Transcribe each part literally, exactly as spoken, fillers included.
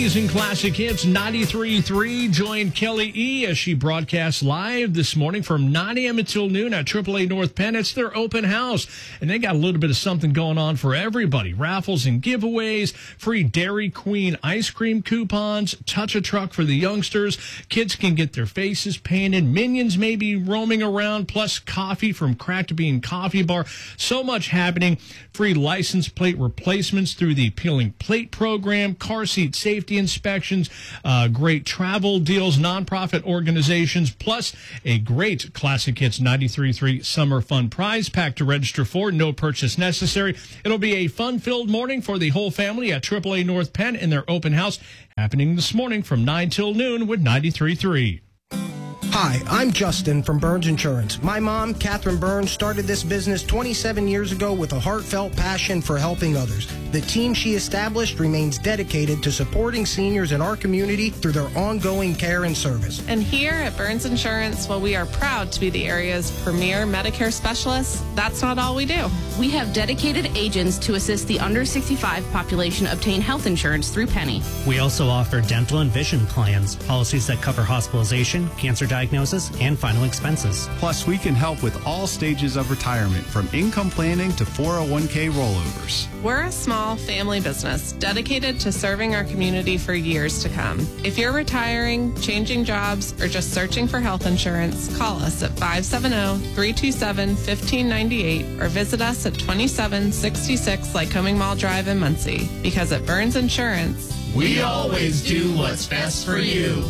Amazing Classic Hits ninety-three point three. Join Kelly E. as she broadcasts live this morning from nine a.m. until noon at triple A North Penn. It's their open house, and they got a little bit of something going on for everybody. Raffles and giveaways, free Dairy Queen ice cream coupons, touch a truck for the youngsters. Kids can get their faces painted. Minions may be roaming around, plus coffee from Cracked Bean Coffee Bar. So much happening. Free license plate replacements through the Peeling Plate program, car seat safety inspections, uh, great travel deals, nonprofit organizations, plus a great Classic Hits ninety-three point three Summer Fun Prize Pack to register for. No purchase necessary. It'll be a fun-filled morning for the whole family at triple A North Penn in their open house, happening this morning from nine till noon with ninety-three point three. Hi, I'm Justin from Burns Insurance. My mom, Catherine Burns, started this business twenty-seven years ago with a heartfelt passion for helping others. The team she established remains dedicated to supporting seniors in our community through their ongoing care and service. And here at Burns Insurance, while we are proud to be the area's premier Medicare specialists, that's not all we do. We have dedicated agents to assist the under sixty-five population obtain health insurance through Penny. We also offer dental and vision plans, policies that cover hospitalization, cancer diagnosis, and final expenses. Plus, we can help with all stages of retirement, from income planning to four oh one k rollovers. We're a small family business dedicated to serving our community for years to come. If you're retiring, changing jobs, or just searching for health insurance, call us at five seven zero, three two seven, one five nine eight or visit us at twenty-seven sixty-six Lycoming Mall Drive in Muncie. Because at Burns Insurance, we always do what's best for you.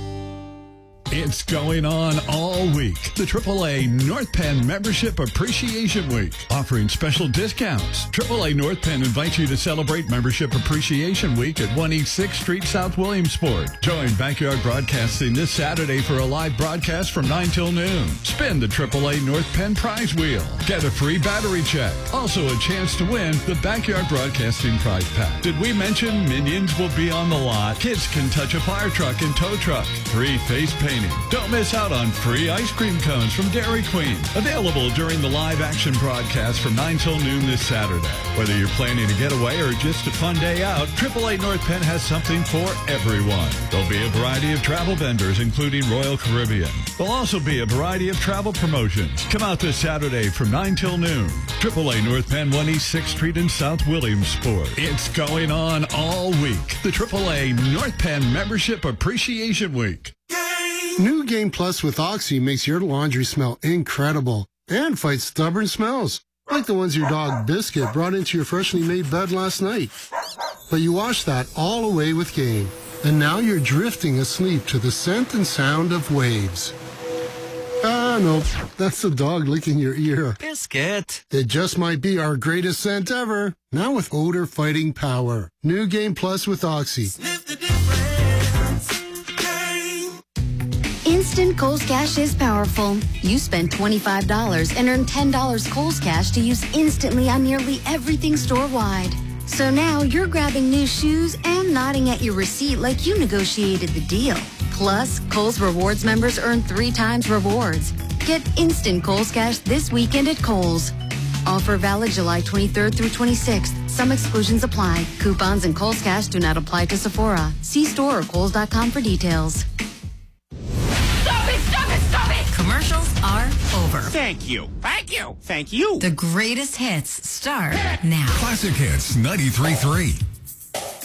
It's going on all week. The triple A North Penn Membership Appreciation Week, offering special discounts. triple A North Penn invites you to celebrate Membership Appreciation Week at one East sixth Street, South Williamsport. Join Backyard Broadcasting this Saturday for a live broadcast from nine till noon. Spin the triple A North Penn prize wheel. Get a free battery check. Also a chance to win the Backyard Broadcasting prize pack. Did we mention Minions will be on the lot? Kids can touch a fire truck and tow truck. Free face painting. Don't miss out on free ice cream cones from Dairy Queen. Available during the live action broadcast from nine till noon this Saturday. Whether you're planning a getaway or just a fun day out, triple A North Penn has something for everyone. There'll be a variety of travel vendors, including Royal Caribbean. There'll also be a variety of travel promotions. Come out this Saturday from nine till noon. triple A North Penn, one East sixth Street in South Williamsport. It's going on all week. The triple A North Penn Membership Appreciation Week. New Game Plus with Oxy makes your laundry smell incredible and fights stubborn smells, like the ones your dog Biscuit brought into your freshly made bed last night. But you wash that all away with Game, and now you're drifting asleep to the scent and sound of waves. Ah, no, that's the dog licking your ear. Biscuit. It just might be our greatest scent ever, now with odor-fighting power. New Game Plus with Oxy. Sniff the difference. Instant Kohl's Cash is powerful. You spend twenty-five dollars and earn ten dollars Kohl's Cash to use instantly on nearly everything store-wide. So now you're grabbing new shoes and nodding at your receipt like you negotiated the deal. Plus, Kohl's Rewards members earn three times rewards. Get instant Kohl's Cash this weekend at Kohl's. Offer valid July twenty-third through twenty-sixth. Some exclusions apply. Coupons and Kohl's Cash do not apply to Sephora. See store or Kohl's dot com for details. Commercials are over. Thank you. Thank you. Thank you. The greatest hits start now. Classic Hits ninety-three point three.